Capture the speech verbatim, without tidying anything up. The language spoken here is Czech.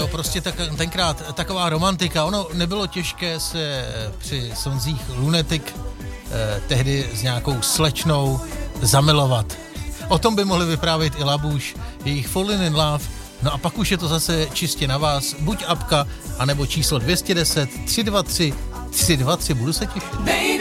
jo, prostě tak, tenkrát taková romantika. Ono nebylo těžké se při sonzích Lunatic eh, tehdy s nějakou slečnou zamilovat. O tom by mohli vyprávět i Labuš, jejich Falling in Love. No a pak už je to zase čistě na vás. Buď apka, anebo číslo dvě deset, tři dva tři, tři dva tři. Budu se těšit.